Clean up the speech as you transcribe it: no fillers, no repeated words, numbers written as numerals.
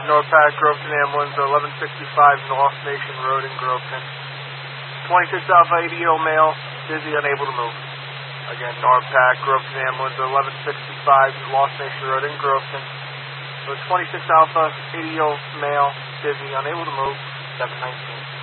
NORPAC, Groveton Ambulance, 1165 North Nation Road in Groveton. 26 Alpha, 80-year-old male, dizzy, unable to move. Again, NORPAC, Groveton Ambulance, 1165 Lost Nation Road in Groveton. So 26 Alpha, 80-year-old male, dizzy, unable to move, 719.